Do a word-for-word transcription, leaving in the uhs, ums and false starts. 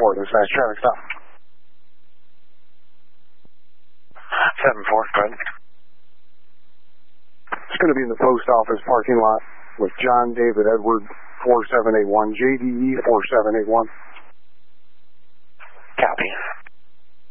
four, this is traffic stop. seven four, go ahead. It's going to be in the post office parking lot with John David Edward four seven eight one, J D E four seven eight one. Copy.